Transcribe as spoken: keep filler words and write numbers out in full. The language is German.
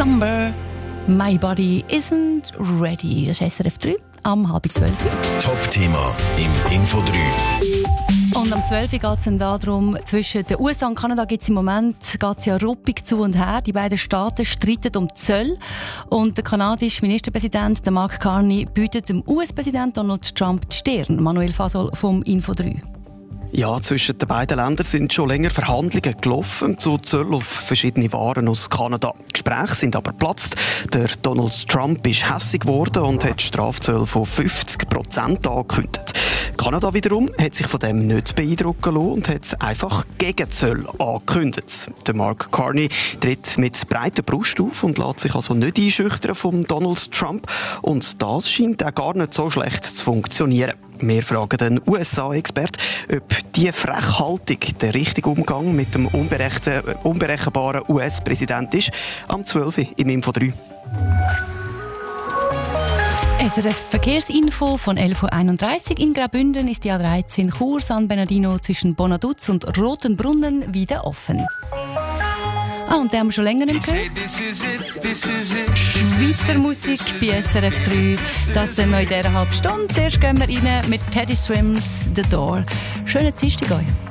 Number. My Body Isn't Ready. Das ist S R F drei am halb zwölf. Top-Thema im Info drei. Und am zwölf Uhr geht es dann darum, zwischen den U S A und Kanada gibt es im Moment geht's ja ruppig zu und her. Die beiden Staaten streiten um die Zölle. Und der kanadische Ministerpräsident, der Mark Carney, bietet dem U S-Präsident Donald Trump die Stirn. Manuel Fasol vom Info drei. Ja, zwischen den beiden Ländern sind schon länger Verhandlungen gelaufen zu Zöllen auf verschiedene Waren aus Kanada. Die Gespräche sind aber geplatzt. Der Donald Trump ist hässig geworden und hat Strafzölle von fünfzig Prozent angekündigt. Kanada wiederum hat sich von dem nicht beeindrucken lassen und hat einfach gegen Zölle angekündigt. Der Mark Carney tritt mit breiter Brust auf und lässt sich also nicht einschüchtern von Donald Trump. Und das scheint auch gar nicht so schlecht zu funktionieren. Wir fragen den U S A-Experten, ob diese Frechhaltung der richtige Umgang mit dem unberechenbaren U S-Präsident ist. Am zwölf Uhr im Info drei. S R F Verkehrsinfo von elf Uhr einunddreißig. In Graubünden ist die A dreizehn Chur San Bernardino zwischen Bonaduz und Rotenbrunnen wieder offen. Ah, und den haben wir schon länger nicht gehört. Schweizer Musik bei S R F drei. Das dann noch in dieser halben Stunde. Zuerst gehen wir rein mit Teddy Swims «The Door». Schönen Dienstag euch.